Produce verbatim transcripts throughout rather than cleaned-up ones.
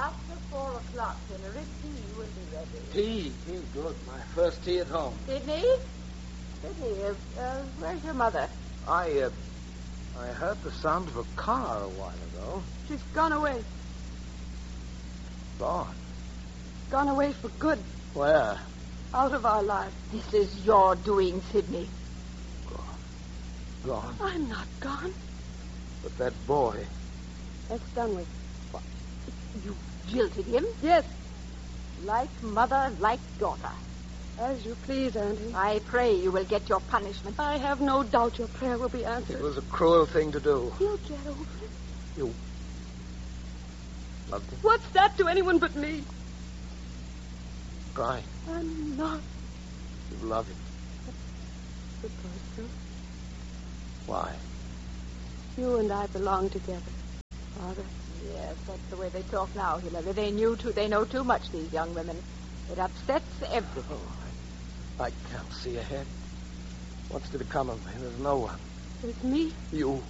After four o'clock, Hillary, tea will be ready. Tea? Tea, good. My first tea at home. Sidney? Sidney, uh, uh, where's your mother? I, uh, I heard the sound of a car a while ago. She's gone away. Gone? Gone away for good. Where? Out of our lives. This is your doing, Sidney. Gone. Gone. I'm not gone. But that boy... That's done with. What? You jilted him? Yes. Like mother, like daughter. As you please, Auntie. I pray you will get your punishment. I have no doubt your prayer will be answered. It was a cruel thing to do. You'll get over it. You... loved him? What's that to anyone but me? Crying. I'm not You love him. supposed to. Why? You and I belong together, Father. Yes, that's the way they talk now, Hillary. They knew too. They know too much, these young women. It upsets everything. Oh, I, I can't see ahead. What's to become of me? There's no one. There's me. You.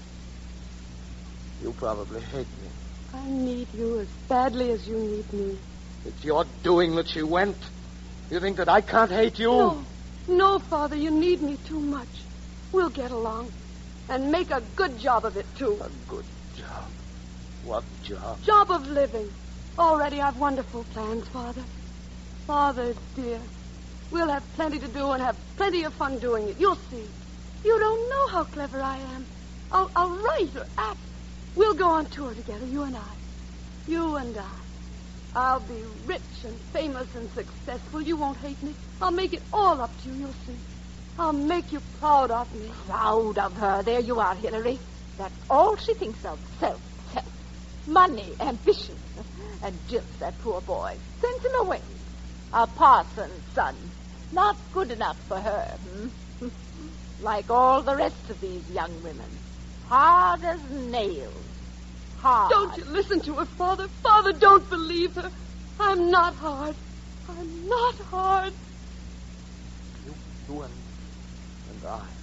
You probably hate me. I need you as badly as you need me. It's your doing that she went. You think that I can't hate you? No. No, Father, you need me too much. We'll get along. And make a good job of it, too. A good job. What job? Job of living. Already I've wonderful plans, Father. Father, dear, we'll have plenty to do and have plenty of fun doing it. You'll see. You don't know how clever I am. I'll, I'll write or act. We'll go on tour together, you and I. You and I. I'll be rich and famous and successful. You won't hate me. I'll make it all up to you, you'll see. I'll make you proud of me. Proud of her. There you are, Hillary. That's all she thinks of. Self, self. Money, ambition. And jilts that poor boy. Sends him away. A parson's son. Not good enough for her. Hmm? Like all the rest of these young women. Hard as nails. Hard. Don't you listen to her, Father. Father, don't believe her. I'm not hard. I'm not hard. You, you and, and I.